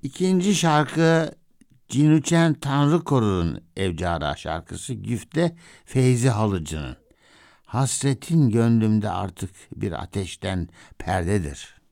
İkinci şarkı Cinüçen Tanrı Korur'un Evcara şarkısı, güfte Feyzi Halıcı'nın. Hasretin gönlümde artık bir ateşten perdedir.